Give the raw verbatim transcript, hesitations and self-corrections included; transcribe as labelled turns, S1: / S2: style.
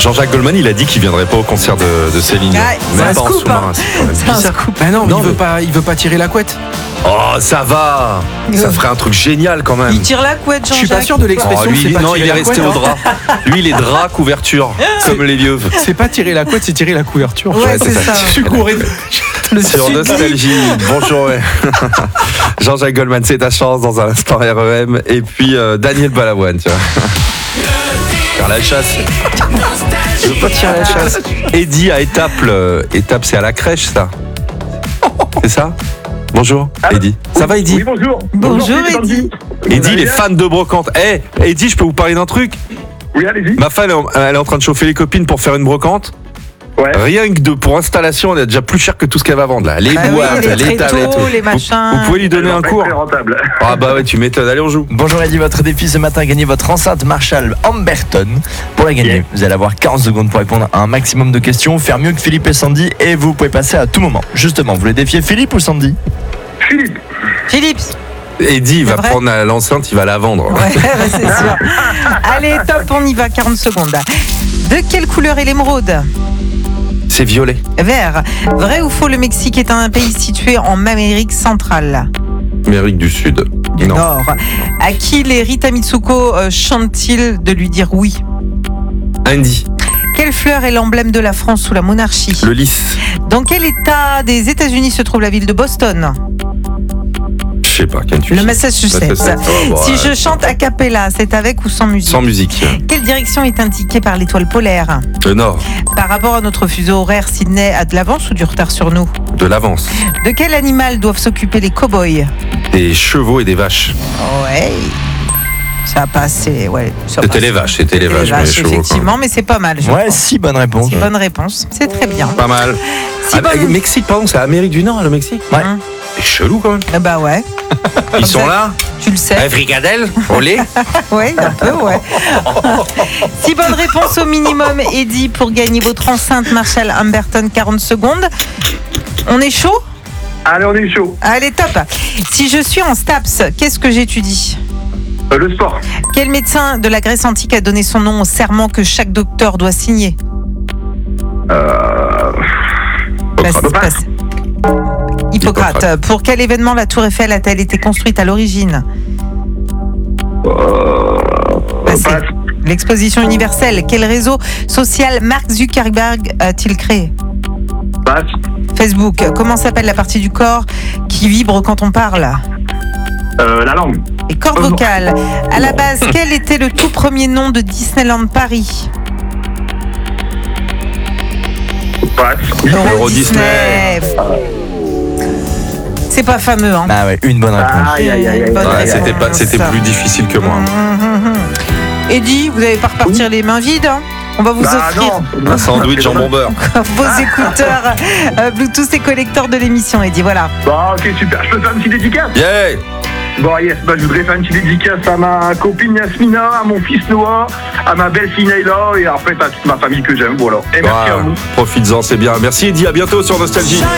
S1: Jean-Jacques Goldman, il a dit qu'il viendrait pas au concert de, de Céline.
S2: Ah, c'est
S1: Même
S2: un
S1: pas en
S2: scoop,
S1: sous-marin,
S2: hein.
S1: c'est quand même
S2: C'est un
S1: bizarre.
S2: scoop.
S3: Bah non, mais
S1: Non,
S3: il veut
S1: mais-
S3: pas, il veut pas tirer la couette.
S1: Oh, ça va. Ça ferait un truc génial quand même.
S2: Il tire la couette,
S3: Je
S2: Jean-Jacques.
S3: suis pas sûr de
S1: Oh,
S3: l'expression.
S1: lui,
S3: c'est pas
S1: non,
S3: tirer
S1: il est
S3: la
S1: resté
S3: couette,
S1: au
S3: hein.
S1: drap. Lui, il est drap couverture, comme les vieux.
S3: C'est pas tirer la couette, c'est tirer la couverture.
S2: Ouais, c'est ça.
S3: Je suis couru. Le
S1: Sur
S3: sud.
S1: Nostalgie, bonjour. Ouais. Jean-Jacques Goldman, c'est ta chance dans un instant R E M. Et puis euh, Daniel Balavoine, tu vois. Faire la chasse. Je veux pas tirer la chasse. Eddie à Étape. le- Étape, c'est à la crèche, ça. C'est ça? Bonjour, Eddie. Ça va, Eddie?
S4: Oui, bonjour.
S2: Bonjour,
S4: Philippe,
S2: Eddie.
S1: Eddie, il est fan de brocante. Eh, Eddie, je peux vous parler d'un truc?
S4: Oui, allez-y.
S1: Ma femme, elle est en- elle est en train de chauffer les copines pour faire une brocante.
S4: Ouais.
S1: Rien que de, pour installation, elle est déjà plus cher que tout ce qu'elle va vendre là. Les
S2: Ah oui,
S1: boîtes,
S2: les
S1: les tablettes.
S2: tréteaux, les
S1: Vous,
S2: machins.
S1: vous pouvez lui donner
S4: Elle va
S1: un
S4: pas
S1: cours?
S4: être très rentable.
S1: Ah bah ouais, tu m'étonnes. Allez, on joue.
S5: Bonjour Eddie, votre défi ce matin, gagnez votre enceinte Marshall Amberton. Pour la gagner,
S4: Yeah.
S5: vous allez avoir quarante secondes pour répondre à un maximum de questions, faire mieux que Philippe et Sandy, et vous pouvez passer à tout moment. Justement, vous voulez défier Philippe ou Sandy?
S4: Philippe,
S2: Philippe.
S1: Eddie, il va
S2: C'est vrai
S1: prendre la- l'enceinte, il va la vendre.
S2: Ouais, c'est sûr. Allez, top, on y va, quarante secondes. De quelle couleur est l'émeraude?
S1: C'est violet.
S2: Vert. Vrai ou faux, le Mexique est un pays situé en Amérique centrale?
S1: Amérique du Sud.
S2: Du
S1: Non.
S2: Nord. À qui les Rita Mitsuko euh, chantent-ils de lui dire oui?
S1: Andy.
S2: Quelle fleur est l'emblème de la France sous la monarchie?
S1: Le lys.
S2: Dans quel état des États-Unis se trouve la ville de Boston?
S1: Je sais pas, Kentucky.
S2: Le Massachusetts.
S1: Massachusetts. Oh, bon,
S2: Si
S1: ouais.
S2: je chante a cappella, c'est avec ou sans musique?
S1: Sans musique.
S2: Quelle direction est indiquée par l'étoile polaire?
S1: Le nord.
S2: Par rapport à notre fuseau horaire, Sydney a de l'avance ou du retard sur nous?
S1: De l'avance.
S2: De quel animal doivent s'occuper les cow-boys?
S1: Des chevaux et des vaches.
S2: Ouais. Ça a passé, ouais. ça
S1: C'était
S2: passe.
S1: les vaches, c'était les vaches, mais les chevaux.
S2: effectivement, mais c'est pas mal. je
S5: Ouais,
S2: pense.
S5: six bonnes réponses.
S2: C'est bonne réponse. C'est très bien.
S1: Pas mal.
S2: Si
S1: Ah,
S2: bonne-
S1: Mexique, pardon, c'est Amérique du Nord, le Mexique?
S5: Ouais.
S2: Hein.
S1: C'est chelou quand même.
S2: Ah bah ouais,
S1: Ils sont là.
S2: tu le sais.
S1: Eh, fricadelle, au lait.
S2: Ouais, un peu, ouais. Si bonne réponse au minimum, Eddie, pour gagner votre enceinte Marshall Amberton, quarante secondes. On est chaud?
S4: allez, on est chaud.
S2: Allez, top. Si je suis en STAPS, qu'est-ce que j'étudie?
S4: Euh, le sport.
S2: Quel médecin de la Grèce antique a donné son nom au serment que chaque docteur doit signer?
S4: Euh...
S2: Bah, c'est
S4: Hippocrate.
S2: passé. Hippocrate.
S1: Hippocrate.
S2: Pour quel événement la Tour Eiffel a-t-elle été construite à l'origine?
S4: Euh...
S2: Passé.
S4: passe.
S2: L'exposition universelle. Quel réseau social Mark Zuckerberg a-t-il créé?
S4: Passe.
S2: Facebook. Comment s'appelle la partie du corps qui vibre quand on parle?
S4: Euh, la langue.
S2: Les cordes
S4: Oh non.
S2: vocales. À la base, quel était le tout premier nom de Disneyland Paris?
S4: Passe.
S1: Euro Disney.
S2: C'est pas fameux, hein?
S5: Ah ouais, une bonne réponse.
S4: Aïe, aïe, aïe, aïe.
S2: Bonne
S1: Ouais,
S2: réponse.
S1: c'était pas, c'était plus difficile que moi.
S2: Eddie, vous n'allez pas repartir les mains vides, hein? On va vous
S4: Bah
S2: offrir
S4: non.
S1: Un sandwich jambon beurre.
S2: vos écouteurs euh, Bluetooth et collecteurs de l'émission, Eddie. Voilà.
S4: Bon, ok, super. Je peux faire une petite dédicace?
S1: Yeah.
S4: Bon, yes, bah, je voudrais faire une petite dédicace à ma copine Yasmina, à mon fils Noah, à ma belle-fille Naïla et en fait à toute ma famille que j'aime. Voilà. Et merci à
S1: Ouais,
S4: vous.
S1: profites-en, c'est bien. Merci Eddie, à bientôt sur Nostalgie.